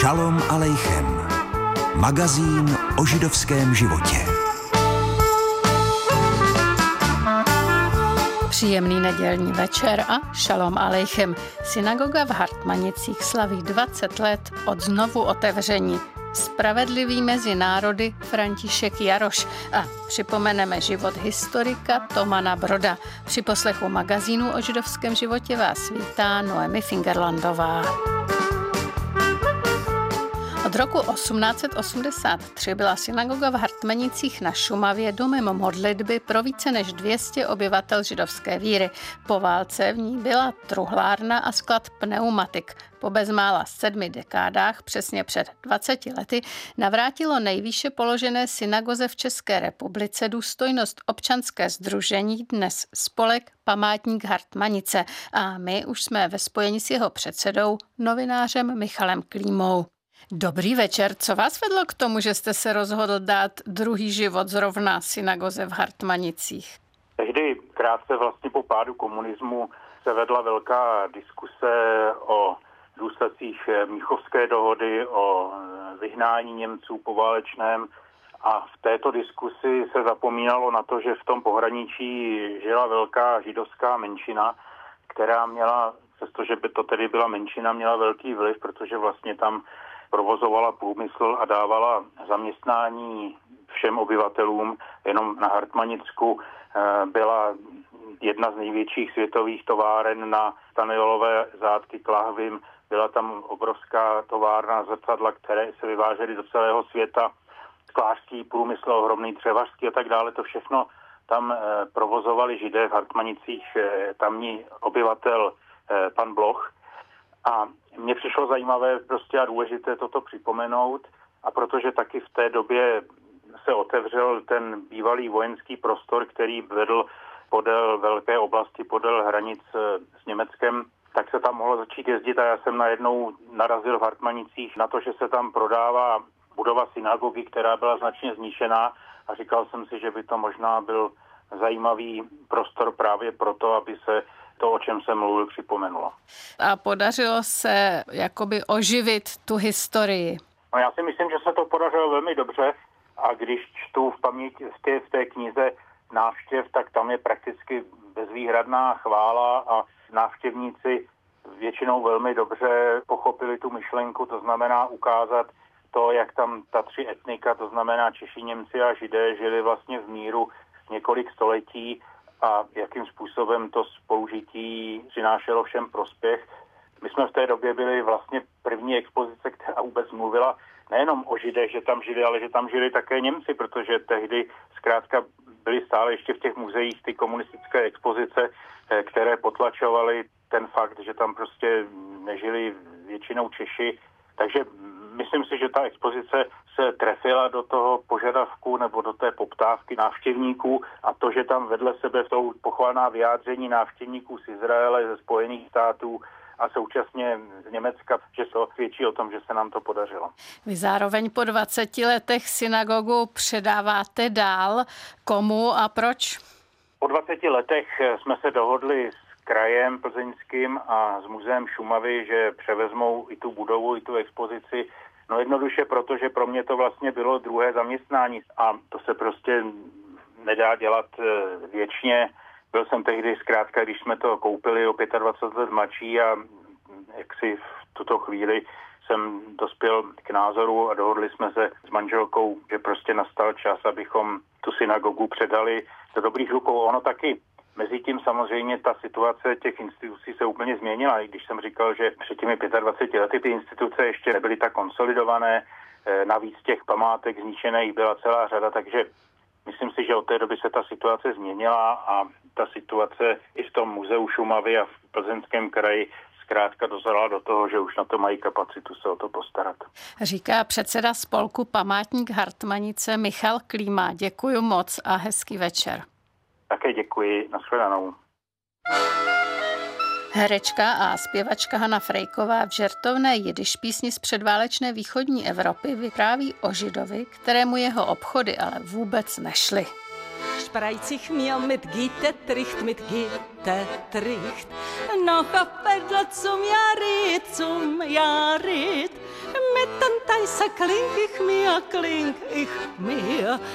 Šalom alejchem. Magazín o židovském životě. Příjemný nedělní večer a šalom alejchem. Synagoga v Hartmanicích slaví 20 let od znovu otevření. Spravedlivý mezi národy František Jaroš a připomeneme život historika Tomana Broda. Při poslechu magazínu o židovském životě vás vítá Noemi Fingerlandová. Od roku 1883 byla synagoga v Hartmanicích na Šumavě domem modlitby pro více než 200 obyvatel židovské víry. Po válce v ní byla truhlárna a sklad pneumatik. Po bezmála 7 dekádách, přesně před 20 lety, navrátilo nejvýše položené synagoze v České republice důstojnost občanské sdružení, dnes spolek Památník Hartmanice. A my už jsme ve spojení s jeho předsedou, novinářem Michalem Klímou. Dobrý večer. Co vás vedlo k tomu, že jste se rozhodl dát druhý život zrovna synagoze v Hartmanicích? Tehdy krátce vlastně po pádu komunismu se vedla velká diskuse o důsledcích Mnichovské dohody, o vyhnání Němců poválečném a v této diskusi se zapomínalo na to, že v tom pohraničí žila velká židovská menšina, která měla, přestože by to tedy byla menšina, měla velký vliv, protože vlastně tam provozovala průmysl a dávala zaměstnání všem obyvatelům. Jenom na Hartmanicku byla jedna z největších světových továren na staniolové zátky k lahvím. Byla tam obrovská továrna zrcadla, které se vyvážely do celého světa. Sklářský průmysl, ohromný dřevařský a tak dále. To všechno tam provozovali Židé v Hartmanicích, tamní obyvatel pan Bloch. A mně přišlo zajímavé prostě a důležité toto připomenout, a protože taky v té době se otevřel ten bývalý vojenský prostor, který vedl podél velké oblasti, podél hranic s Německem, tak se tam mohlo začít jezdit a já jsem najednou narazil v Hartmanicích na to, že se tam prodává budova synagogy, která byla značně zničená, a říkal jsem si, že by to možná byl zajímavý prostor právě proto, aby se to, o čem jsem mluvil, připomenulo. A podařilo se jakoby oživit tu historii? No, já si myslím, že se to podařilo velmi dobře, a když čtu v paměti v té knize návštěv, tak tam je prakticky bezvýhradná chvála a návštěvníci většinou velmi dobře pochopili tu myšlenku, to znamená ukázat to, jak tam ta 3 etnika, to znamená Češi, Němci a Židé, žili vlastně v míru několik století a jakým způsobem to spolužití přinášelo všem prospěch. My jsme v té době byli vlastně první expozice, která vůbec mluvila nejenom o Židech, že tam žili, ale že tam žili také Němci, protože tehdy zkrátka byly stále ještě v těch muzeích ty komunistické expozice, které potlačovaly ten fakt, že tam prostě nežili většinou Češi. Takže myslím si, že ta expozice se trefila do toho požadavku nebo do té poptávky návštěvníků, a to, že tam vedle sebe jsou pochvalná vyjádření návštěvníků z Izraele, ze Spojených států a současně z Německa, že to svědčí o tom, že se nám to podařilo. Vy zároveň po 20 letech synagogu předáváte dál. Komu a proč? Po 20 letech jsme se dohodli s krajem plzeňským a s muzeem Šumavy, že převezmou i tu budovu, i tu expozici. No jednoduše, protože pro mě to vlastně bylo druhé zaměstnání a to se prostě nedá dělat věčně. Byl jsem tehdy zkrátka, když jsme to koupili, o 25 let mladší, a jaksi v tuto chvíli jsem dospěl k názoru a dohodli jsme se s manželkou, že prostě nastal čas, abychom tu synagogu předali do dobrých rukou. Ono taky mezitím samozřejmě ta situace těch institucí se úplně změnila. I když jsem říkal, že před těmi 25 lety ty instituce ještě nebyly tak konsolidované, navíc těch památek zničených byla celá řada, takže myslím si, že od té doby se ta situace změnila a ta situace i v tom muzeu Šumavy a v Plzeňském kraji zkrátka dozrala do toho, že už na to mají kapacitu se o to postarat. Říká předseda spolku Památník Hartmanice Michal Klíma. Děkuji moc a hezký večer. Také děkuji, nashledanou. Herečka a zpěvačka Hana Frejková v žertovné jidiš písni z předválečné východní Evropy vypráví o Židovi, kterému jeho obchody ale vůbec nešly. Spreizig mir mit Gitte Tricht, mit Gitte Tricht. Noch auf Bettler zum Jarit, mitten, taj se kling ich mir,